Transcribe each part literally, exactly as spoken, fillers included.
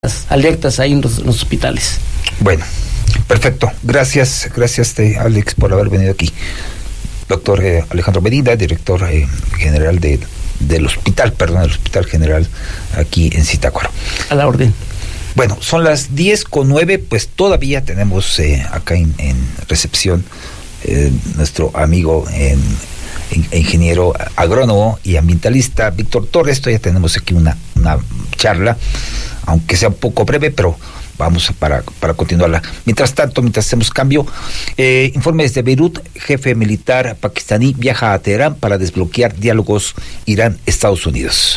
alertas ahí en los, en los hospitales. Bueno, perfecto. Gracias, gracias te, Alex, por haber venido aquí. Doctor eh, Alejandro Medina, director eh, general de, del hospital, perdón, del Hospital General aquí en Zitácuaro. A la orden. Bueno, son las diez con nueve, pues todavía tenemos eh, acá en, en recepción eh, nuestro amigo en, en, ingeniero agrónomo y ambientalista Víctor Torres. Todavía tenemos aquí una, una charla, aunque sea un poco breve, pero vamos para, para continuarla. Mientras tanto, mientras hacemos cambio, eh, informe desde Beirut, jefe militar pakistaní viaja a Teherán para desbloquear diálogos Irán-Estados Unidos.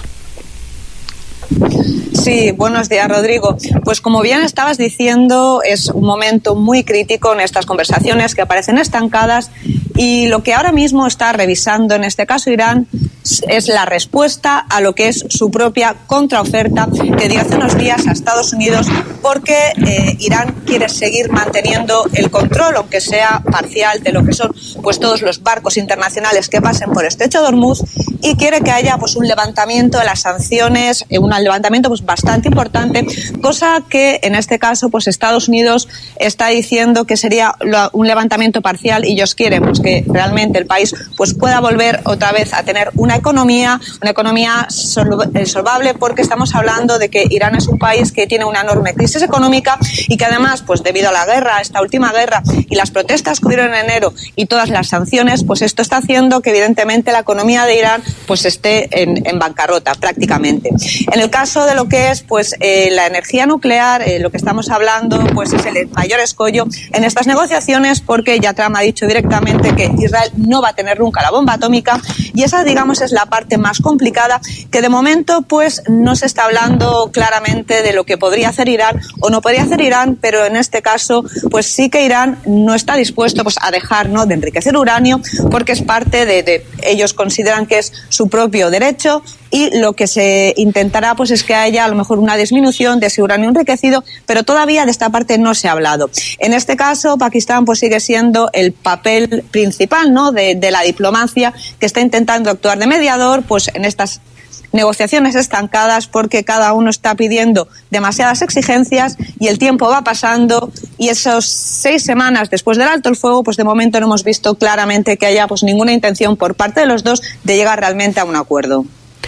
Sí, buenos días, Rodrigo. Pues como bien estabas diciendo, es un momento muy crítico en estas conversaciones que aparecen estancadas, y lo que ahora mismo está revisando, en este caso Irán, es la respuesta a lo que es su propia contraoferta que dio hace unos días a Estados Unidos, porque eh, Irán quiere seguir manteniendo el control, aunque sea parcial, de lo que son pues todos los barcos internacionales que pasen por Estrecho de Hormuz, y quiere que haya pues un levantamiento de las sanciones, eh, un levantamiento pues bastante importante, cosa que en este caso pues Estados Unidos está diciendo que sería un levantamiento parcial, y ellos quieren pues que realmente el país pues pueda volver otra vez a tener una economía, una economía solvable, porque estamos hablando de que Irán es un país que tiene una enorme crisis económica, y que además, pues debido a la guerra, esta última guerra y las protestas que hubieron en enero y todas las sanciones, pues esto está haciendo que evidentemente la economía de Irán pues esté en, en bancarrota prácticamente. En el caso de lo que es pues eh, la energía nuclear, eh, lo que estamos hablando pues es el mayor escollo en estas negociaciones, porque ya Trump ha dicho directamente que Israel no va a tener nunca la bomba atómica, y esa, digamos, es la parte más complicada, que de momento pues no se está hablando claramente de lo que podría hacer Irán o no podría hacer Irán, pero en este caso pues sí que Irán no está dispuesto pues a dejar, ¿no?, de enriquecer uranio, porque es parte de, de ellos consideran que es su propio derecho, y lo que se intentará pues es que haya a lo mejor una disminución de ese uranio enriquecido, pero todavía de esta parte no se ha hablado. En este caso, Pakistán pues sigue siendo el papel principal, ¿no?, de, de la diplomacia, que está intentando actuar de mediador pues en estas negociaciones estancadas, porque cada uno está pidiendo demasiadas exigencias y el tiempo va pasando, y esos seis semanas después del alto el fuego, pues de momento no hemos visto claramente que haya pues ninguna intención por parte de los dos de llegar realmente a un acuerdo.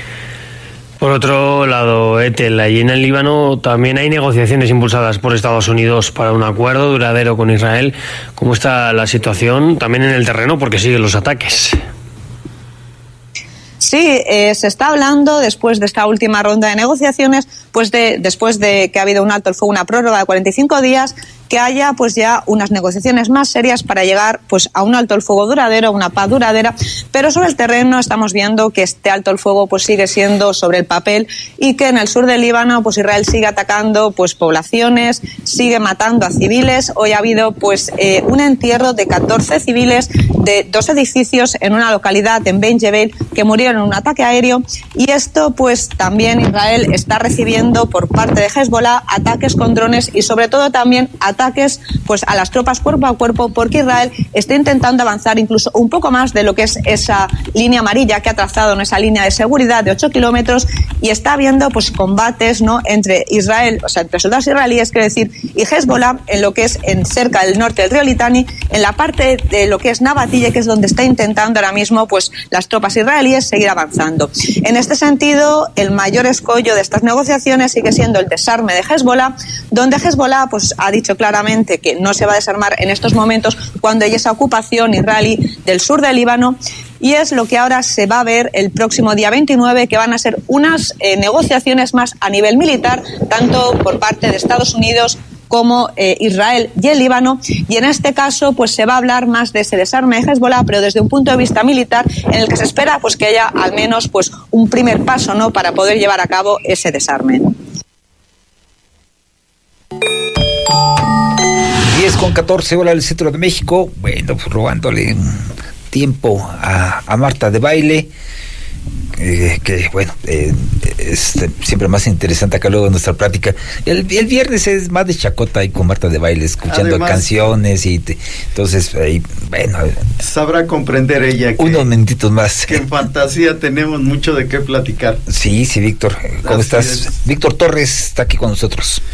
Por otro lado, Ethel, allí en el Líbano también hay negociaciones impulsadas por Estados Unidos para un acuerdo duradero con Israel. ¿Cómo está la situación también en el terreno? Porque siguen los ataques. Sí, eh, se está hablando después de esta última ronda de negociaciones, pues de después de que ha habido un alto el fuego, una prórroga de cuarenta y cinco días, que haya pues ya unas negociaciones más serias para llegar pues a un alto el fuego duradero, una paz duradera, pero sobre el terreno estamos viendo que este alto el fuego pues sigue siendo sobre el papel, y que en el sur del Líbano pues Israel sigue atacando pues poblaciones, sigue matando a civiles. Hoy ha habido pues eh, un entierro de catorce civiles de dos edificios en una localidad en Ben Jebel que murieron en un ataque aéreo, y esto pues también Israel está recibiendo por parte de Hezbollah ataques con drones, y sobre todo también ataques pues a las tropas cuerpo a cuerpo, porque Israel está intentando avanzar incluso un poco más de lo que es esa línea amarilla que ha trazado en esa línea de seguridad de ocho kilómetros, y está habiendo pues combates, ¿no?, entre Israel, o sea, entre soldados israelíes, quiero decir, y Hezbollah en lo que es en cerca del norte del río Litani, en la parte de lo que es Nabatille, que es donde está intentando ahora mismo pues las tropas israelíes seguir avanzando. En este sentido, el mayor escollo de estas negociaciones sigue siendo el desarme de Hezbollah, donde Hezbollah pues ha dicho claramente que no se va a desarmar en estos momentos cuando hay esa ocupación israelí del sur del Líbano, y es lo que ahora se va a ver el próximo día veintinueve, que van a ser unas eh, negociaciones más a nivel militar, tanto por parte de Estados Unidos como eh, Israel y el Líbano, y en este caso pues se va a hablar más de ese desarme de Hezbollah, pero desde un punto de vista militar, en el que se espera pues que haya al menos pues un primer paso, ¿no?, para poder llevar a cabo ese desarme. diez con catorce horas del centro de México. Bueno, pues robándole tiempo a, a Marta de Baile. eh, que bueno, eh, es siempre más interesante acá luego nuestra plática. El, el viernes es más de chacota ahí con Marta de Baile, escuchando Además, canciones y te, entonces ahí, bueno. Sabrá comprender ella que, unos minutitos más. Que en fantasía tenemos mucho de qué platicar. Sí, sí, Víctor. ¿Cómo Así estás? Es. Víctor Torres está aquí con nosotros.